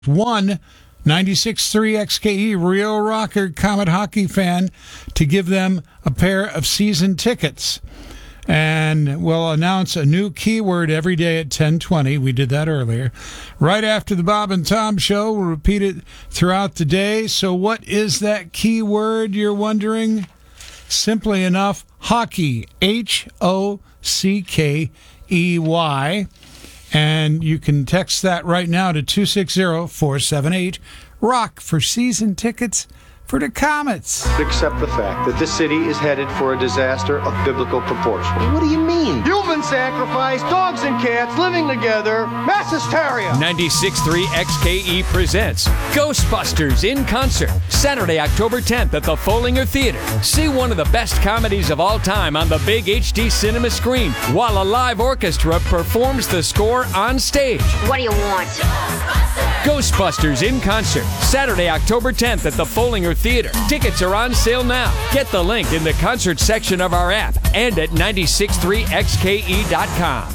one 96.3 XKE Real Rocker Comet hockey fan to give them a pair of season tickets. And we'll announce a new keyword every day at 10:20. We did that earlier. Right after the Bob and Tom show, we'll repeat it throughout the day. So what is that keyword, you're wondering? Simply enough, hockey. HOCKEY. And you can text that right now to 260-478-ROCK for season tickets for the Comets. Accept the fact that this city is headed for a disaster of biblical proportion. What do you mean? Human sacrifice, dogs and cats living together, mass hysteria. 96.3 XKE presents Ghostbusters in concert, Saturday, October 10th at the Follinger Theater. See one of the best comedies of all time on the big HD cinema screen while a live orchestra performs the score on stage. What do you want? Ghostbusters in concert, Saturday, October 10th at the Follinger Theater. Tickets are on sale now. Get the link in the concert section of our app and at 963xke.com.